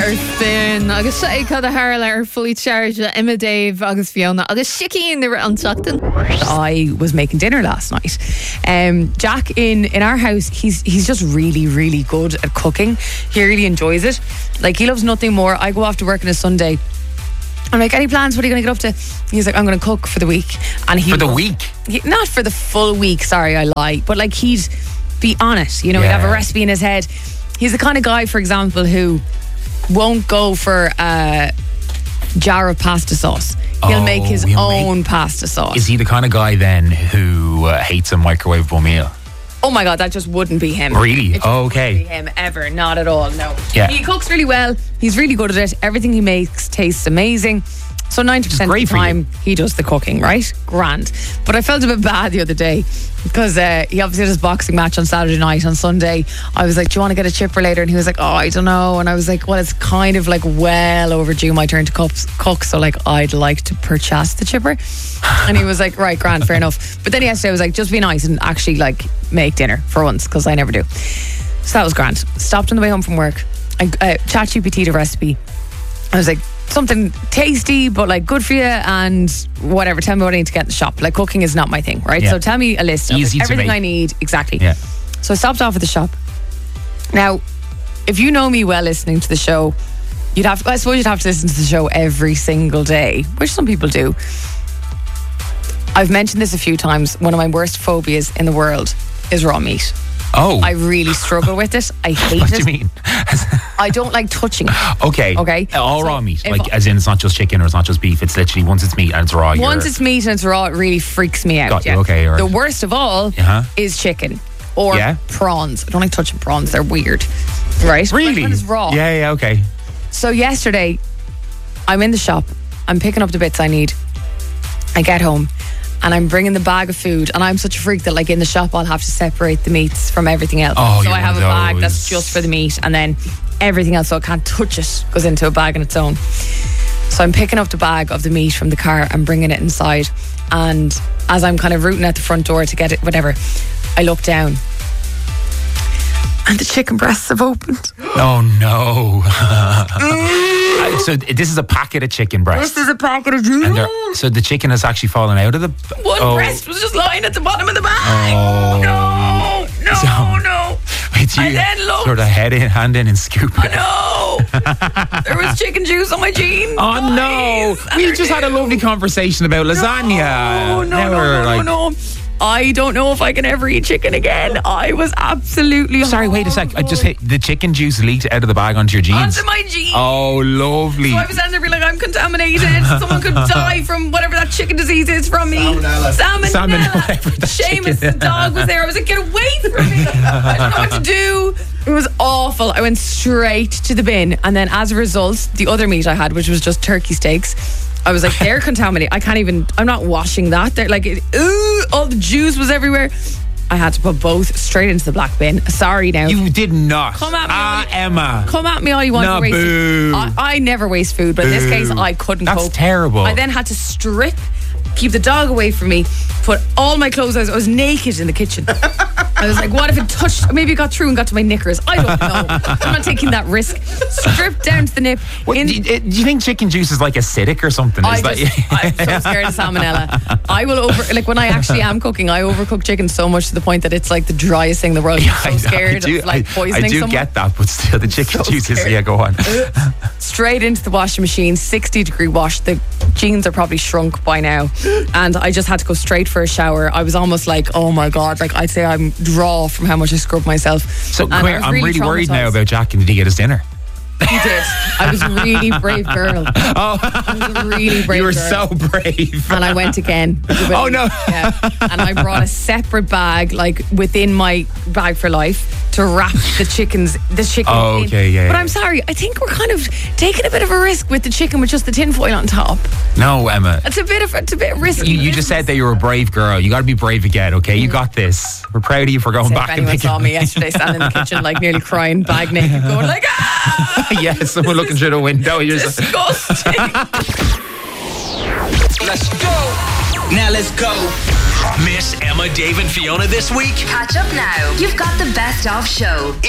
Spin agus sé cad a Harla ar fully charged Emma Dave agus Fiona agus Shickie they were on Stockton. I was making dinner last night. Jack in our house, he's just really, really good at cooking. He really enjoys it. Like, he loves nothing more. I go off to work on a Sunday. I'm like, any plans? What are you going to get up to? He's like, I'm going to cook for the week. And For the week? Not for the full week, sorry, I lie. But like, he'd be on it. You know, he'd have a recipe in his head. He's the kind of guy, for example, who won't go for a jar of pasta sauce. He'll make his own pasta sauce. Is he the kind of guy then who hates a microwavable meal? Oh my God, that just wouldn't be him. Really? Wouldn't be him ever. Not at all, no. Yeah. He cooks really well. He's really good at it. Everything he makes tastes amazing. So 90% of the time, he does the cooking, right? Grand. But I felt a bit bad the other day because he obviously had his boxing match on Saturday night. On Sunday, I was like, do you want to get a chipper later? And he was like, oh, I don't know. And I was like, well, it's kind of like well overdue my turn to cook. So like, I'd like to purchase the chipper. And he was like, right, grand, fair enough. But then yesterday I was like, just be nice and actually like make dinner for once, because I never do. So that was grand. Stopped on the way home from work. I ChatGPT'd a recipe. I was like, something tasty but like good for you and whatever. Tell me what I need to get in the shop. Like, cooking is not my thing, right? So tell me a list of everything I need. Exactly. Yeah. So I stopped off at the shop. Now, if you know me well listening to the show, I suppose you'd have to listen to the show every single day, which some people do. I've mentioned this a few times. One of my worst phobias in the world is raw meat. Oh. I really struggle with it. I hate it. What do you mean? I don't like touching it. Okay. All raw meat. Like, as in, it's not just chicken or it's not just beef. It's literally once it's meat and it's raw. Once it's meat and it's raw, it really freaks me out. Got you. Okay, all right. The worst of all is chicken or prawns. I don't like touching prawns. They're weird. Right? Really? When it's raw. Yeah, okay. So yesterday, I'm in the shop. I'm picking up the bits I need. I get home. And I'm bringing the bag of food, and I'm such a freak that like in the shop I'll have to separate the meats from everything else. So I have a bag that's just for the meat, and then everything else, so I can't touch it, goes into a bag on its own. So I'm picking up the bag of the meat from the car and bringing it inside, and as I'm kind of rooting at the front door to get it, whatever, I look down and the chicken breasts have opened. Oh no. So this is a packet of chicken breasts. This is a packet of chicken. So the chicken has actually fallen out of the... One breast was just lying at the bottom of the bag. Oh, no. Wait, you then looked, sort of hand in and scoop it. I know. There was chicken juice on my jeans. Oh no. We just had a lovely conversation about lasagna. No. I don't know if I can ever eat chicken again. I was absolutely Sorry, wait a sec. I just hit the chicken juice leaked out of the bag onto your jeans. Onto my jeans. Oh, lovely. So I was standing there being like, I'm contaminated. Someone could die from whatever that chicken disease is from me. Salmonella. Seamus, the dog, was there. I was like, get away from me. I don't know what to do. It was awful. I went straight to the bin. And then as a result, the other meat I had, which was just turkey steaks, I was like, they're contaminated. I'm not washing that. They're like, all the juice was everywhere. I had to put both straight into the black bin. Sorry now. You did not. Come at me, Emma. Come at me all you want. No, boo. I never waste food, but in this case, I couldn't cope. That's terrible. I then had to strip, keep the dog away from me, put all my clothes on. I was naked in the kitchen. I was like, what if it touched, maybe it got through and got to my knickers? I don't know. I'm not taking that risk. Stripped down to the nip. Do you think chicken juice is like acidic or something? I'm so scared of salmonella. I will when I actually am cooking, I overcook chicken so much to the point that it's like the driest thing in the world. I'm so scared of like poisoning someone. I do get that, but still the chicken juices, go on. Straight into the washing machine, 60-degree wash. The jeans are probably shrunk by now. And I just had to go straight for a shower. I was almost like, oh my God, like I'd say I'm raw from how much I scrub myself. So Claire, I'm really worried now about Jack. And did he get his dinner? He did. I was a really brave girl. I was a really brave girl. You were so brave. And I went again. Oh no. Yeah. And I brought a separate bag, like within my bag for life, to wrap the chicken in. Okay, yeah. But I'm sorry, I think we're kind of taking a bit of a risk with the chicken with just the tin foil on top. No, Emma. It's a bit risky. You just said that you were a brave girl. You got to be brave again, okay? You got this. We're proud of you for going back. If anyone saw me yesterday standing in the kitchen, like nearly crying, bag naked, going like, ah! Yeah, someone looking through the window. You're disgusting. Let's go. Now let's go. Miss Emma, Dave and Fiona this week? Catch up now. You've got the best of show.